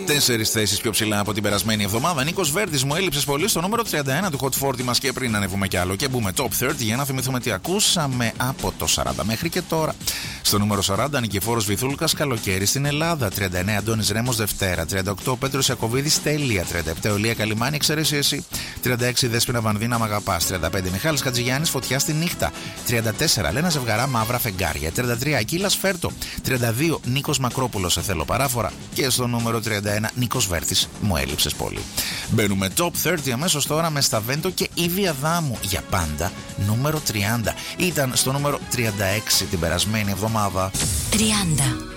4 θέσεις πιο ψηλά από την περασμένη εβδομάδα. Νίκος Βέρτης, μου έλειψες πολύ, στο νούμερο 31 του Hot 40 μας. Και πριν ανεβούμε κι άλλο και μπούμε top 30 για να θυμηθούμε τι ακούσαμε από το 40 μέχρι και τώρα. Στο νούμερο 40, Νικηφόρος Βυθούλκας, Καλοκαίρι στην Ελλάδα. 39, Αντώνης Ρέμος, Δευτέρα. 38, Πέτρος Ιακωβίδης, Τέλεια. 37, Ολία Καλιμάνη, Εξαίρεση εσύ. 36, Δέσποινα Βανδίνα, Μ' αγαπάς. 35, Μιχάλης Χατζηγιάννης, Φωτιά στη νύχτα. 34, Λένα Ζευγαρά, Μαύρα φεγγάρια. 33, Ακύλας Φέρτο. 32, Νίκος Μακρόπουλος, Σε θέλω παράφορα. Και στο νούμερο 31, Νίκος Βέρτης, μου έλειψες πολύ. Μπαίνουμε top 30 αμέσως τώρα με Σταβέντο και Ήβη Αδάμου. Για πάντα, νούμερο 30. Ήταν στο νούμερο 36 την περασμένη εβδομάδα. 30.